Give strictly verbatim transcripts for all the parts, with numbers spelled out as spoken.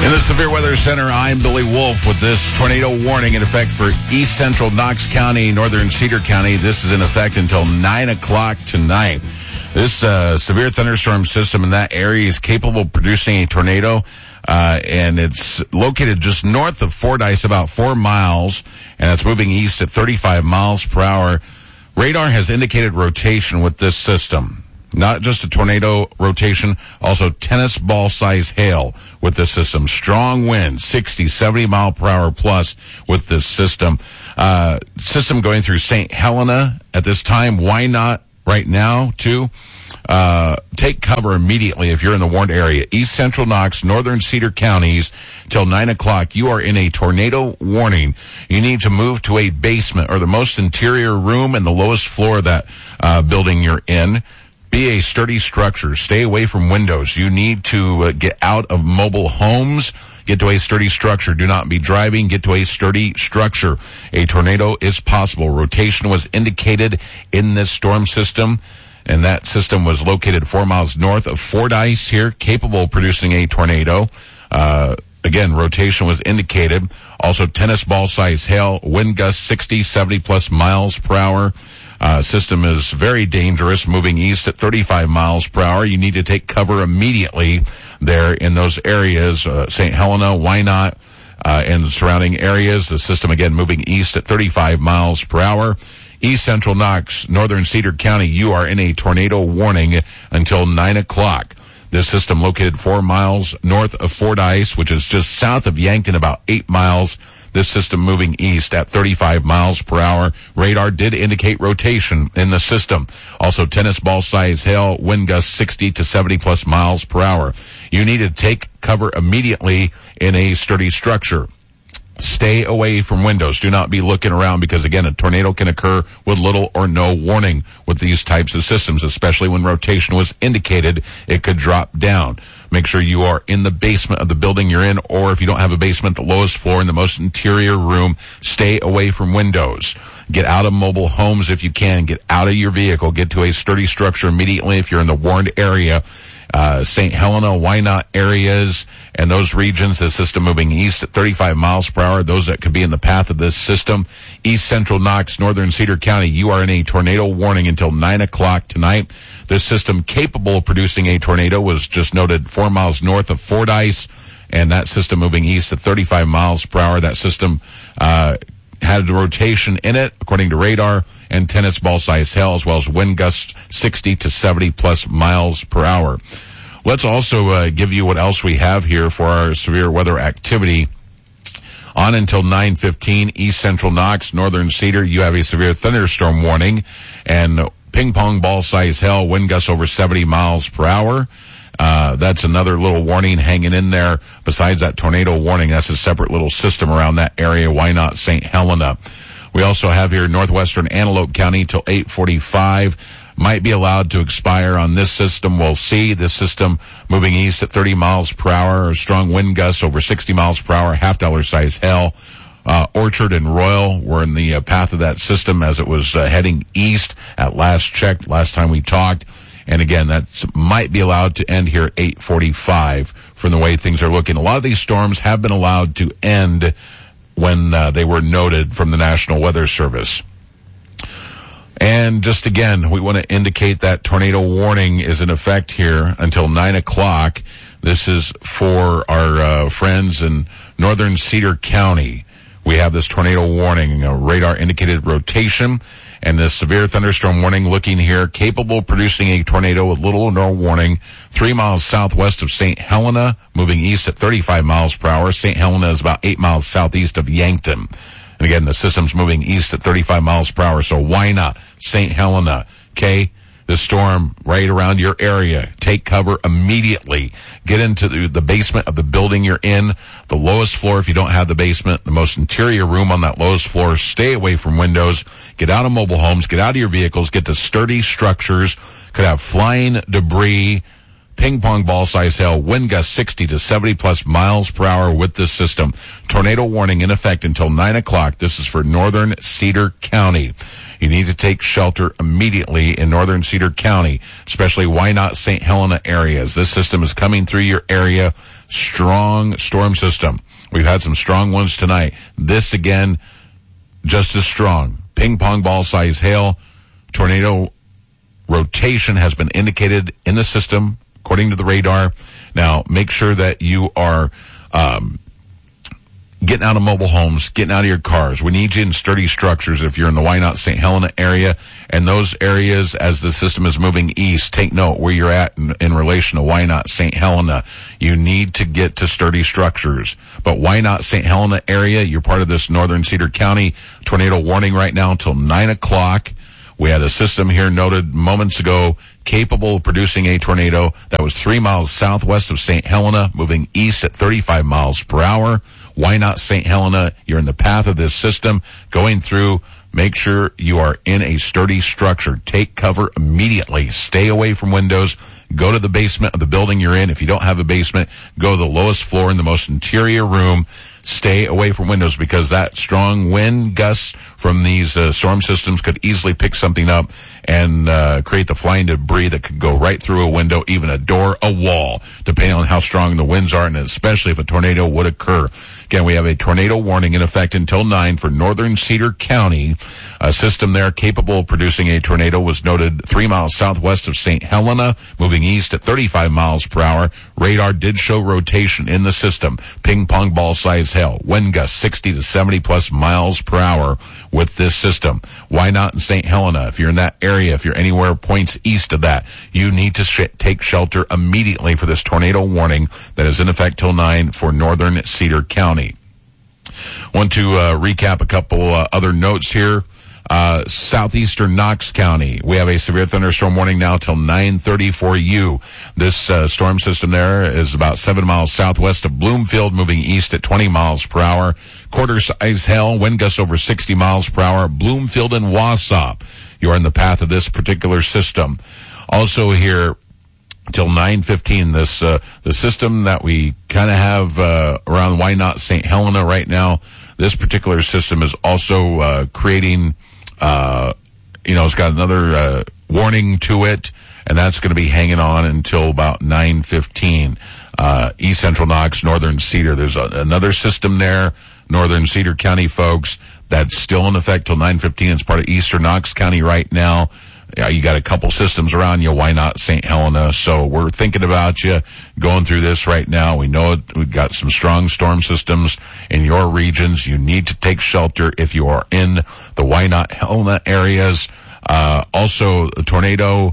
In the Severe Weather Center, I'm Billy Wolf with this tornado warning in effect for east central Knox County, northern Cedar County. This is in effect until nine o'clock tonight. This uh, severe thunderstorm system in that area is capable of producing a tornado, uh, and it's located just north of Fordyce, about four miles, and it's moving east at thirty-five miles per hour. Radar has indicated rotation with this system. Not just a tornado rotation, also tennis ball size hail with this system. Strong winds, sixty, seventy mile per hour plus with this system. Uh, system going through Saint Helena at this time. Why not right now, too? Uh, take cover immediately if you're in the warned area. East Central Knox, northern Cedar counties till nine o'clock. You are in a tornado warning. You need to move to a basement or the most interior room and the lowest floor of that uh, building you're in. Be a sturdy structure. Stay away from windows. You need to uh, get out of mobile homes. Get to a sturdy structure. Do not be driving. Get to a sturdy structure. A tornado is possible. Rotation was indicated in this storm system, and that system was located four miles north of Fordyce here, capable of producing a tornado. Uh, again, rotation was indicated. Also, tennis ball size hail, wind gusts sixty, seventy plus miles per hour. Uh, system is very dangerous, moving east at thirty-five miles per hour. You need to take cover immediately there in those areas, uh, Saint Helena, Wynot, uh, and the surrounding areas. The system, again, moving east at thirty-five miles per hour. East Central Knox, northern Cedar County, you are in a tornado warning until nine o'clock. This system located four miles north of Fordyce, which is just south of Yankton, about eight miles. This system moving east at thirty-five miles per hour. Radar did indicate rotation in the system. Also, tennis ball size hail, wind gusts sixty to seventy plus miles per hour. You need to take cover immediately in a sturdy structure. Stay away from windows. Do not be looking around because, again, a tornado can occur with little or no warning with these types of systems, especially when rotation was indicated. It could drop down. Make sure you are in the basement of the building you're in, or if you don't have a basement, the lowest floor in the most interior room. Stay away from windows. Get out of mobile homes if you can. Get out of your vehicle. Get to a sturdy structure immediately if you're in the warned area. Uh, Saint Helena, Wynot areas, and those regions, the system moving east at thirty-five miles per hour, those that could be in the path of this system. East Central Knox, northern Cedar County, you are in a tornado warning until nine o'clock tonight. This system capable of producing a tornado was just noted four miles north of Fordyce, and that system moving east at thirty-five miles per hour. That system, uh, had a rotation in it, according to radar, and tennis ball size hail, as well as wind gusts sixty to seventy plus miles per hour. Let's also uh, give you what else we have here for our severe weather activity. On until nine fifteen, East Central Knox, northern Cedar, you have a severe thunderstorm warning, and ping pong ball size hail, wind gusts over seventy miles per hour. Uh, that's another little warning hanging in there. Besides that tornado warning, that's a separate little system around that area. Why not Saint Helena? We also have here northwestern Antelope County till eight forty-five. Might be allowed to expire on this system. We'll see. This system moving east at thirty miles per hour. Strong wind gusts over sixty miles per hour. Half dollar size hail. Uh, Orchard and Royal were in the uh, path of that system as it was uh, heading east at last check, last time we talked. And again, that might be allowed to end here at eight forty-five from the way things are looking. A lot of these storms have been allowed to end when uh, they were noted from the National Weather Service. And just again, we want to indicate that tornado warning is in effect here until nine o'clock. This is for our uh, friends in northern Cedar County. We have this tornado warning, a radar indicated rotation, and this severe thunderstorm warning looking here, capable of producing a tornado with little or no warning, three miles southwest of Saint Helena, moving east at thirty-five miles per hour. Saint Helena is about eight miles southeast of Yankton. And again, the system's moving east at thirty-five miles per hour, so why not Saint Helena? Okay? The storm right around your area. Take cover immediately. Get into the, the basement of the building you're in, the lowest floor if you don't have the basement, the most interior room on that lowest floor. Stay away from windows. Get out of mobile homes. Get out of your vehicles. Get to sturdy structures. Could have flying debris, ping pong ball size hail, wind gusts sixty to seventy plus miles per hour with this system. Tornado warning in effect until nine o'clock. This is for northern Cedar County. You need to take shelter immediately in northern Cedar County, especially Wynot, Saint Helena areas. This system is coming through your area. Strong storm system. We've had some strong ones tonight. This again, just as strong. Ping pong ball size hail. Tornado rotation has been indicated in the system, according to the radar. Now, make sure that you are um, getting out of mobile homes, getting out of your cars. We need you in sturdy structures if you're in the Wynot, Saint Helena area. And those areas, as the system is moving east, take note where you're at in, in relation to Wynot, Saint Helena. You need to get to sturdy structures. But Wynot, Saint Helena area, you're part of this northern Cedar County tornado warning right now until nine o'clock. We had a system here noted moments ago capable of producing a tornado that was three miles southwest of Saint Helena, moving east at thirty-five miles per hour. Wynot, Saint Helena, you're in the path of this system going through. Make sure you are in a sturdy structure. Take cover immediately. Stay away from windows. Go to the basement of the building you're in. If you don't have a basement, go to the lowest floor in the most interior room. Stay away from windows because that strong wind gusts from these uh, storm systems could easily pick something up and uh, create the flying debris that could go right through a window, even a door, a wall, depending on how strong the winds are, and especially if a tornado would occur. Again, we have a tornado warning in effect until nine for northern Cedar County. A system there capable of producing a tornado was noted three miles southwest of Saint Helena, moving east at thirty-five miles per hour. Radar did show rotation in the system. Ping pong ball size hail. Wind gusts sixty to seventy plus miles per hour with this system. Wynot and Saint Helena, if you're in that area, if you're anywhere points east of that, you need to sh- take shelter immediately for this tornado warning that is in effect till nine for northern Cedar County. Want to uh, recap a couple uh, other notes here. Uh, southeastern Knox County, we have a severe thunderstorm warning now till nine thirty for you. This uh, storm system there is about seven miles southwest of Bloomfield, moving east at twenty miles per hour. Quarter size hail, wind gusts over sixty miles per hour. Bloomfield and Wausau, you are in the path of this particular system. Also here, till nine fifteen, this uh, the system that we kind of have uh, around Wynot, Saint Helena right now, this particular system is also uh, creating, uh, you know, it's got another uh, warning to it, and that's going to be hanging on until about nine fifteen. Uh, East Central Knox, Northern Cedar, there's a, another system there, Northern Cedar County folks, that's still in effect till nine fifteen. It's part of Eastern Knox County right now. Yeah, you got a couple systems around you, Wynot, Saint Helena, so we're thinking about you going through this right now. We know it, we've got some strong storm systems in your regions. You need to take shelter if you are in the Wynot, Helena areas. Uh, also, a tornado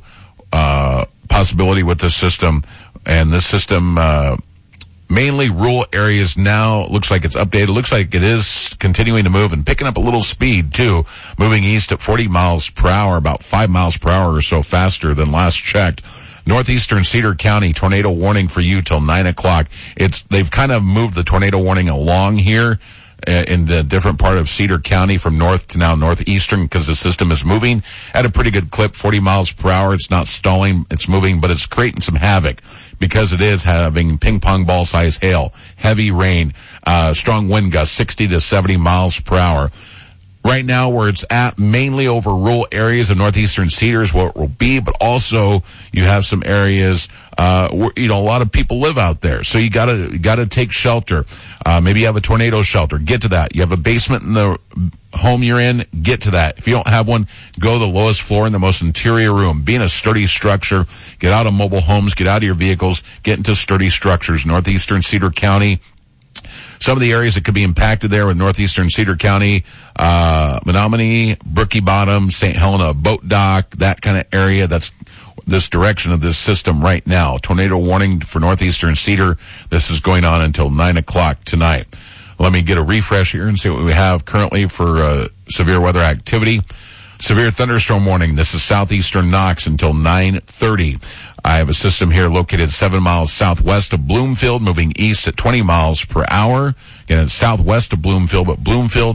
uh, possibility with this system, and this system uh, mainly rural areas now. Looks like it's updated. Looks like it is continuing to move and picking up a little speed too, moving east at forty miles per hour, about five miles per hour or so faster than last checked. Northeastern Cedar County, tornado warning for you till nine o'clock. It's, they've kind of moved the tornado warning along here in the different part of Cedar County from north to now northeastern because the system is moving at a pretty good clip, forty miles per hour. It's not stalling, it's moving, but it's creating some havoc because it is having ping pong ball size hail, heavy rain, uh, strong wind gusts, sixty to seventy miles per hour. Right now, where it's at, mainly over rural areas of northeastern Cedar is where it will be, but also you have some areas, uh, where, you know, a lot of people live out there. So you gotta, you gotta take shelter. Uh, maybe you have a tornado shelter. Get to that. You have a basement in the home you're in. Get to that. If you don't have one, go to the lowest floor in the most interior room. Be in a sturdy structure. Get out of mobile homes. Get out of your vehicles. Get into sturdy structures. Northeastern Cedar County. Some of the areas that could be impacted there with northeastern Cedar County, uh, Menominee, Brookie Bottom, Saint Helena Boat Dock, that kind of area. That's this direction of this system right now. Tornado warning for northeastern Cedar. This is going on until nine o'clock tonight. Let me get a refresh here and see what we have currently for uh, severe weather activity. Severe thunderstorm warning. This is southeastern Knox until nine thirty. I have a system here located seven miles southwest of Bloomfield, moving east at twenty miles per hour. Again, it's southwest of Bloomfield, but Bloomfield,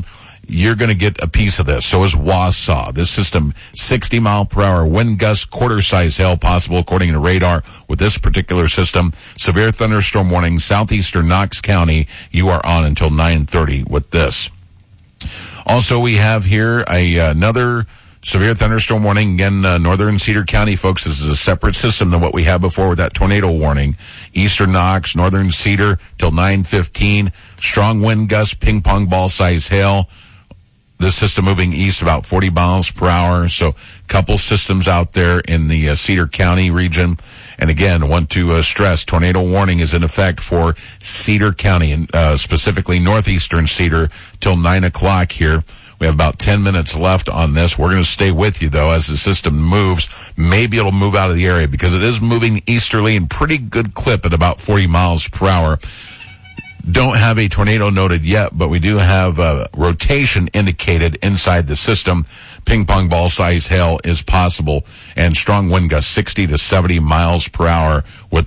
you're going to get a piece of this. So is Wausau. This system, sixty mile per hour wind gusts, quarter size hail possible according to radar with this particular system. Severe thunderstorm warning, southeastern Knox County. You are on until nine thirty with this. Also, we have here a, another severe thunderstorm warning. Again, uh, northern Cedar County, folks, this is a separate system than what we had before with that tornado warning. Eastern Knox, northern Cedar till nine fifteen. Strong wind gusts, ping pong ball size hail. This system moving east about forty miles per hour. So couple systems out there in the uh, Cedar County region. And again, want to uh, stress, tornado warning is in effect for Cedar County, and uh, specifically northeastern Cedar till nine o'clock here. We have about ten minutes left on this. We're going to stay with you, though, as the system moves. Maybe it'll move out of the area because it is moving easterly in pretty good clip at about forty miles per hour. Don't have a tornado noted yet, but we do have a rotation indicated inside the system. Ping pong ball size hail is possible, and strong wind gusts sixty to seventy miles per hour with